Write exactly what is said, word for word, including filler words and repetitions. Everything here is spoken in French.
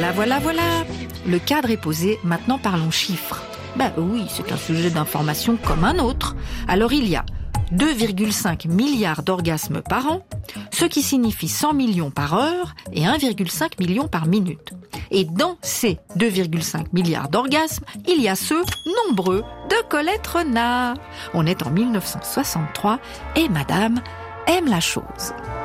Voilà, voilà, voilà. Le cadre est posé, maintenant parlons chiffres. Ben oui, c'est un sujet d'information comme un autre. Alors il y a deux virgule cinq milliards d'orgasmes par an, ce qui signifie cent millions par heure et un virgule cinq million par minute. Et dans ces deux virgule cinq milliards d'orgasmes, il y a ceux nombreux de Colette Renard. On est en mille neuf cent soixante-trois et madame aime la chose.